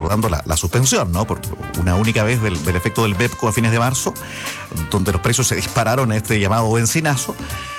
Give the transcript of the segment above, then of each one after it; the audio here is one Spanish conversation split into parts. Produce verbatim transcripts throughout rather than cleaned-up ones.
recordando la, la suspensión, ¿no? Por una única vez del, del efecto del BEPCO a fines de marzo, donde los precios se dispararon en este llamado bencinazo.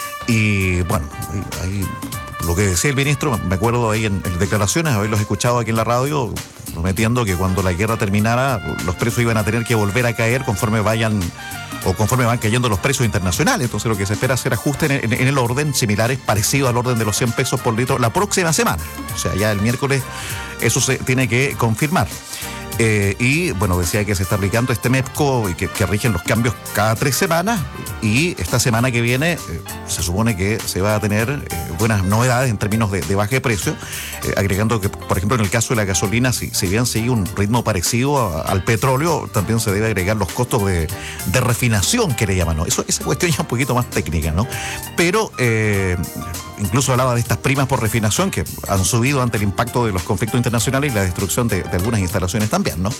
Y bueno, ahí lo que decía el ministro, me acuerdo ahí en, en declaraciones, haberlos escuchado aquí en la radio, prometiendo que cuando la guerra terminara, los precios iban a tener que volver a caer conforme vayan o conforme van cayendo los precios internacionales. Entonces lo que se espera es hacer ajustes en, en, en el orden similares, parecido al orden de los cien pesos por litro la próxima semana. O sea, ya el miércoles eso se tiene que confirmar. Eh, y bueno, decía que se está aplicando este MEPCO y que, que rigen los cambios cada tres semanas, y esta semana que viene eh, se supone que se va a tener eh, buenas novedades en términos de, de baja de precio, eh, agregando que, por ejemplo, en el caso de la gasolina, si, si bien sigue un ritmo parecido a, al petróleo, también se debe agregar los costos de, de refinación, que le llaman, ¿no? Eso, esa cuestión ya es un poquito más técnica, ¿no? Pero eh, incluso hablaba de estas primas por refinación que han subido ante el impacto de los conflictos internacionales y la destrucción de, de algunas instalaciones también, ¿no?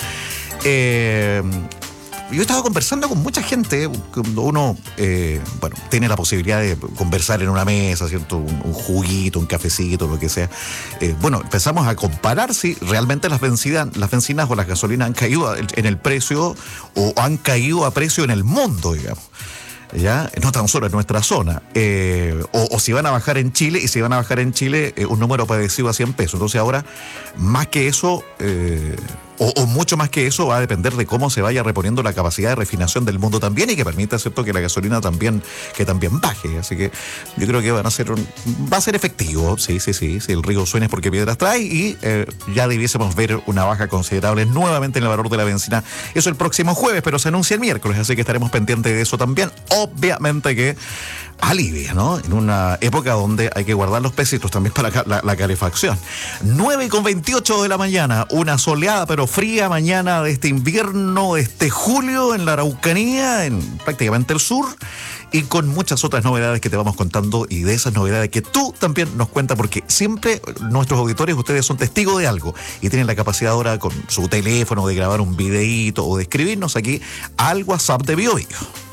Eh, yo he estado conversando con mucha gente, cuando uno eh, bueno, tiene la posibilidad de conversar en una mesa, ¿cierto? Un, un juguito, un cafecito, lo que sea. Eh, bueno, empezamos a comparar si realmente las bencinas, las bencinas o las gasolinas han caído en el precio o han caído a precio en el mundo, digamos. Ya, no tan solo en nuestra zona, eh, o, o si van a bajar en Chile, y si van a bajar en Chile eh, un número parecido a cien pesos. Entonces ahora, más que eso, eh, o, o mucho más que eso, va a depender de cómo se vaya reponiendo la capacidad de refinación del mundo también, y que permita, ¿cierto?, que la gasolina también, que también baje. Así que yo creo que van a ser un, va a ser efectivo, sí, sí, sí, si el río suena es porque piedras trae, y eh, ya debiésemos ver una baja considerable nuevamente en el valor de la benzina. Eso el próximo jueves, pero se anuncia el miércoles, así que estaremos pendientes de eso también. Obviamente que alivia, ¿no? En una época donde hay que guardar los pesitos también para la, la, la calefacción. nueve con veintiocho de la mañana, una soleada pero fría mañana de este invierno, de este julio en la Araucanía, en prácticamente el sur, y con muchas otras novedades que te vamos contando, y de esas novedades que tú también nos cuentas, porque siempre nuestros auditores, ustedes son testigos de algo y tienen la capacidad ahora con su teléfono de grabar un videíto o de escribirnos aquí al WhatsApp de BioBio.